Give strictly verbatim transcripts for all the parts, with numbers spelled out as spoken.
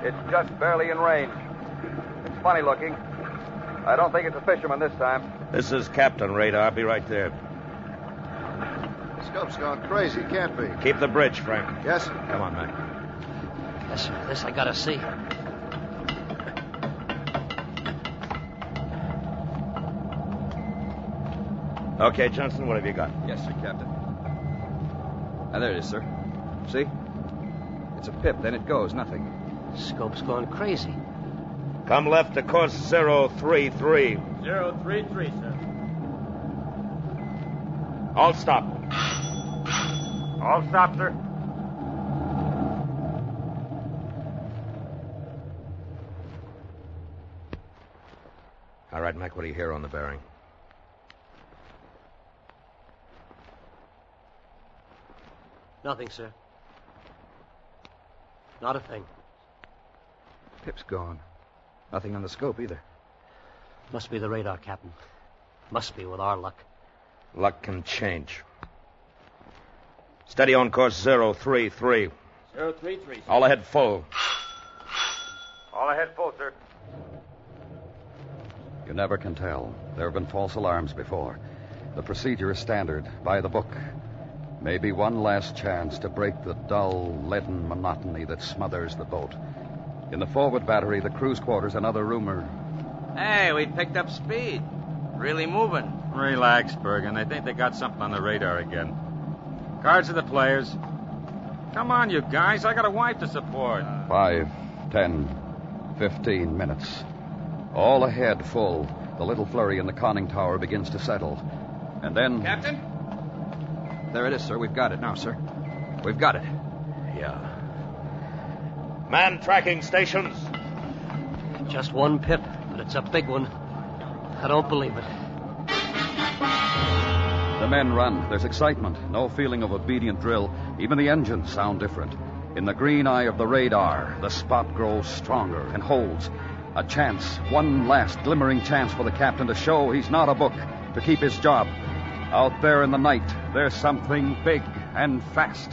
It's just barely in range. It's funny looking. I don't think it's a fisherman this time. This is Captain Radar. I'll be right there. The scope's gone crazy. Can't be. Keep the bridge, Frank. Yes? Come on, Mac. Yes, sir. This I gotta see. Okay, Johnson, what have you got? Yes, sir, Captain. Ah, there it is, sir. See? It's a pip, then it goes. Nothing. Scope's gone crazy. Come left to course zero three three. Zero three three, sir. All stop. All stop, sir. All right, Mac, what do you hear on the bearing? Nothing, sir. Not a thing. Pip's gone. Nothing on the scope either. Must be the radar, Captain. Must be with our luck. Luck can change. Steady on course zero three three. Zero three three, sir. All ahead full. All ahead full, sir. You never can tell. There have been false alarms before. The procedure is standard, by the book. Maybe one last chance to break the dull, leaden monotony that smothers the boat. In the forward battery, the crew's quarters, another rumor. Hey, we picked up speed. Really moving. Relax, Bergen. I think they got something on the radar again. Cards to the players. Come on, you guys. I got a wife to support. Five, ten, fifteen minutes. All ahead full. The little flurry in the conning tower begins to settle. And then... Captain? There it is, sir. We've got it now, sir. We've got it. Yeah. Man tracking stations. Just one pip, but it's a big one. I don't believe it. The men run. There's excitement. No feeling of obedient drill. Even the engines sound different. In the green eye of the radar, the spot grows stronger and holds. A chance, one last glimmering chance for the captain to show he's not a book, to keep his job. Out there in the night, there's something big and fast.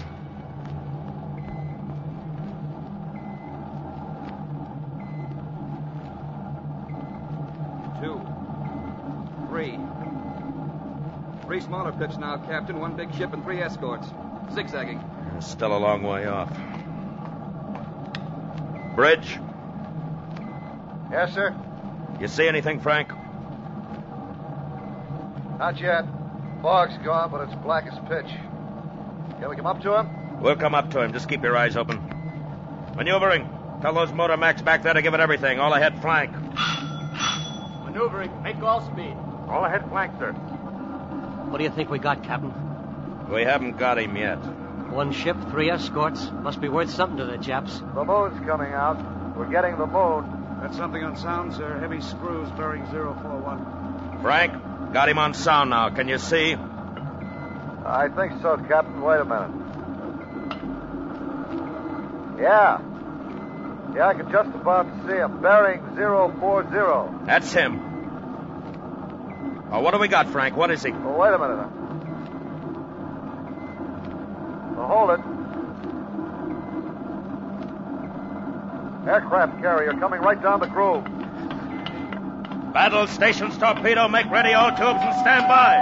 Two. Three. Three smaller pips now, Captain. One big ship and three escorts. Zigzagging. Still a long way off. Bridge. Yes, sir? You see anything, Frank? Not yet. Fog's gone, but it's black as pitch. Can we come up to him? We'll come up to him. Just keep your eyes open. Maneuvering. Tell those motor Macs back there to give it everything. All ahead flank. Maneuvering. Make all speed. All ahead flank, sir. What do you think we got, Captain? We haven't got him yet. One ship, three escorts. Must be worth something to the Japs. The moon's coming out. We're getting the moon. That's something on sound, sir. Heavy screws bearing zero four one. Frank, got him on sound now. Can you see? I think so, Captain. Wait a minute. Yeah. Yeah, I can just about see him. Bearing zero four zero. That's him. Oh, what do we got, Frank? What is he? Well, wait a minute. Well, hold it. Aircraft carrier coming right down the groove. Battle stations torpedo, make ready all tubes and stand by.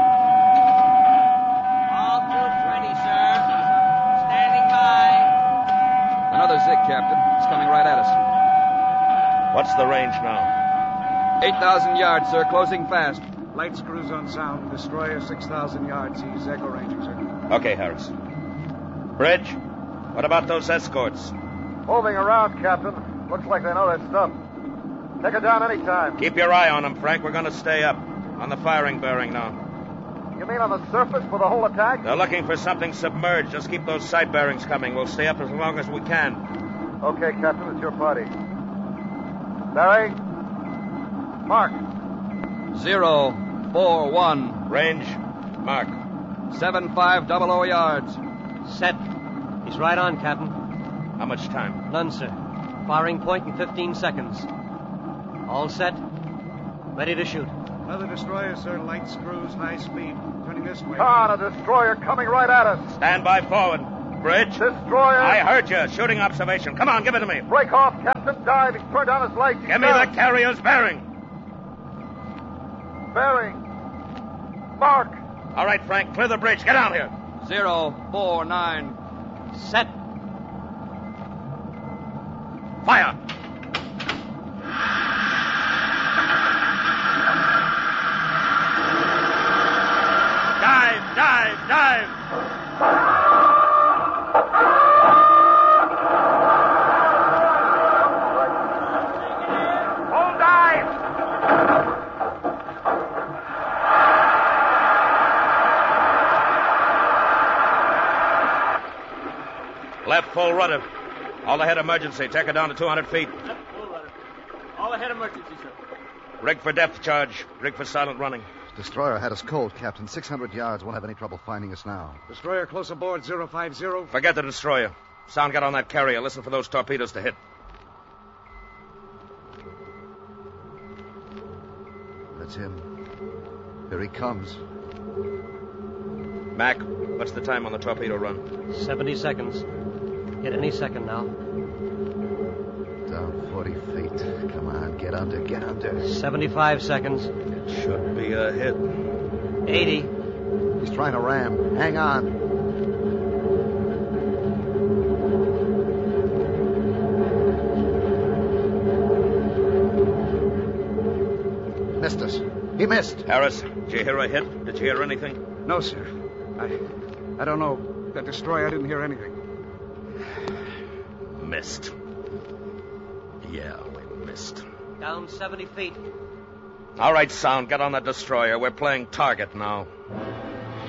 All tubes ready, sir. Standing by. Another zig, Captain. It's coming right at us. What's the range now? eight thousand yards, sir. Closing fast. Light screws on sound. Destroyer six thousand yards. He's echo ranging, sir. Okay, Harris. Bridge, what about those escorts? Moving around, Captain. Looks like they know their stuff. Take her down any time. Keep your eye on them, Frank. We're going to stay up. On the firing bearing now. You mean on the surface for the whole attack? They're looking for something submerged. Just keep those side bearings coming. We'll stay up as long as we can. Okay, Captain. It's your party. Barry? Mark. Zero, four, one. Range, mark. Seven, five, double O yards. Set. He's right on, Captain. How much time? None, sir. Firing point in fifteen seconds. All set. Ready to shoot. Another destroyer, sir. Light screws, high speed. Turning this way. Come on, a destroyer coming right at us. Stand by forward. bridge. Destroyer! I heard you. Shooting observation. Come on, give it to me. Break off, Captain. Dive. He's turned on his lights. He's Give me down. the carrier's bearing. Bearing. Mark. All right, Frank, clear the bridge. Get down here. Zero, four, nine. Set. Fire. Dive, dive, dive. Hold dive. Left full rudder. All ahead emergency. Take her down to two hundred feet. All ahead emergency, sir. Rig for depth charge. Rig for silent running. Destroyer had us cold, Captain. six hundred yards. Won't have any trouble finding us now. Destroyer close aboard, zero five zero. Forget the destroyer. Sound got on that carrier. Listen for those torpedoes to hit. That's him. Here he comes. Mac, what's the time on the torpedo run? seventy seconds. Hit any second now. Down forty feet. Come on, get under, get under. seventy-five seconds. It should be a hit. eighty. He's trying to ram. Hang on. Missed us. He missed. Harris, did you hear a hit? Did you hear anything? No, sir. I, I don't know. The destroyer, I didn't hear anything. Missed. Yeah, we missed. Down seventy feet. All right, Sound, get on the destroyer. We're playing target now.